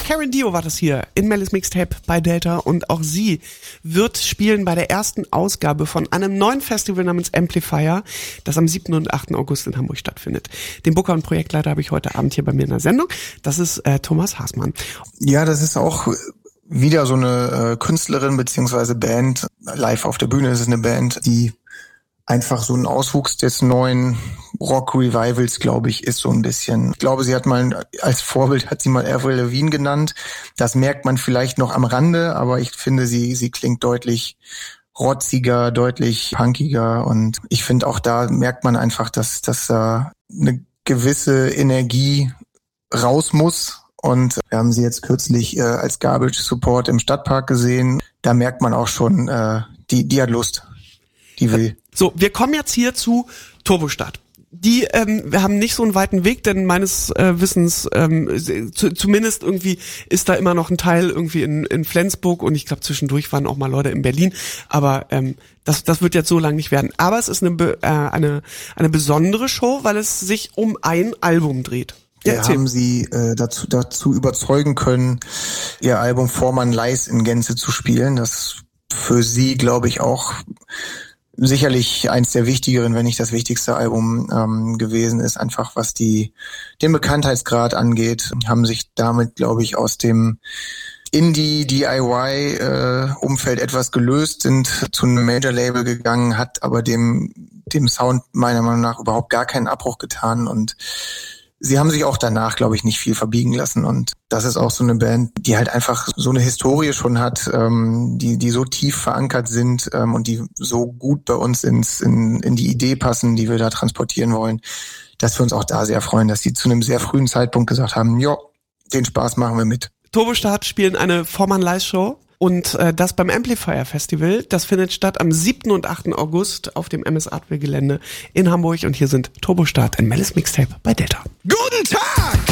Karen Dio war das hier in Mellis Mixtape bei Delta und auch sie wird spielen bei der ersten Ausgabe von einem neuen Festival namens Amplifier, das am 7. und 8. August in Hamburg stattfindet. Den Booker und Projektleiter habe ich heute Abend hier bei mir in der Sendung. Das ist Thomas Haßmann. Ja, das ist auch wieder so eine Künstlerin beziehungsweise Band. Live auf der Bühne ist es eine Band, die einfach so ein Auswuchs des neuen Rock-Revivals, glaube ich, ist so ein bisschen. Ich glaube, sie hat mal, als Vorbild hat sie mal Avril Lavigne genannt. Das merkt man vielleicht noch am Rande, aber ich finde, sie klingt deutlich rotziger, deutlich punkiger und ich finde auch da merkt man einfach, dass da eine gewisse Energie raus muss. Und wir haben sie jetzt kürzlich als Garbage Support im Stadtpark gesehen. Da merkt man auch schon, die hat Lust. Die will. So, wir kommen jetzt hier zu Turbostart. Die wir haben nicht so einen weiten Weg, denn meines Wissens zumindest irgendwie ist da immer noch ein Teil irgendwie in Flensburg und ich glaube zwischendurch waren auch mal Leute in Berlin, aber das wird jetzt so lang nicht werden. Aber es ist eine besondere Show, weil es sich um ein Album dreht. Wir haben sie dazu überzeugen können, ihr Album Vormann Leis in Gänze zu spielen. Das für sie, glaube ich, auch sicherlich eins der wichtigeren, wenn nicht das wichtigste Album gewesen ist, einfach was den Bekanntheitsgrad angeht, haben sich damit, glaube ich, aus dem Indie-DIY-Umfeld etwas gelöst, sind zu einem Major-Label gegangen, hat aber dem Sound meiner Meinung nach überhaupt gar keinen Abbruch getan und sie haben sich auch danach, glaube ich, nicht viel verbiegen lassen und das ist auch so eine Band, die halt einfach so eine Historie schon hat, die so tief verankert sind und die so gut bei uns in die Idee passen, die wir da transportieren wollen, dass wir uns auch da sehr freuen, dass sie zu einem sehr frühen Zeitpunkt gesagt haben, ja, den Spaß machen wir mit. Turbostart spielen eine Vormann-Live-Show. Und das beim Amplifier Festival, das findet statt am 7. und 8. August auf dem MS Artwell Gelände in Hamburg. Und hier sind Turbostart in Mellis Mixtape bei Delta. Guten Tag!